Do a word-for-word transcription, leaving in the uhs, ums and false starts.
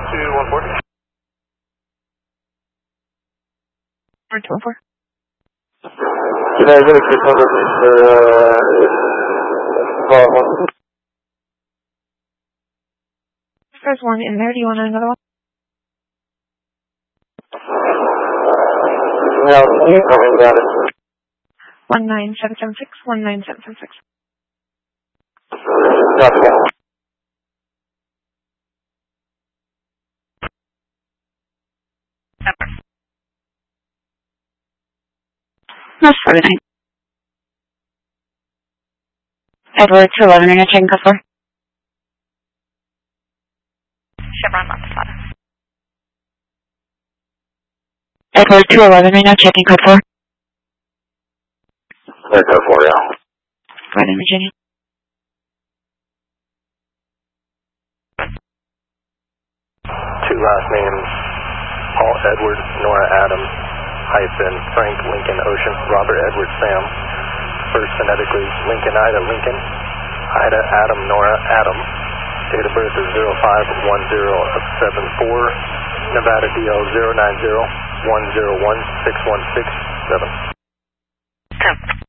two one four. four two one four. Can I get a quick number, please, for, uh, call one? There's one in there. Do you want another one? No, you coming got it. one nine seven seven six, one nine seven seven six. Gotcha. That's forty-nine. Edward two eleven, and you're checking code four. Chevron Montefiore. Edward two eleven, right now checking code four. Clear code four, yeah. Northern Virginia. Two last names, Paul Edward, Nora Adam, hyphen, Frank Lincoln Ocean, Robert Edward Sam. First phonetically, Lincoln Ida Lincoln, Ida Adam Nora Adam. Date of birth is zero five one zero seven four, Nevada D L zero nine zero one zero one six one six seven.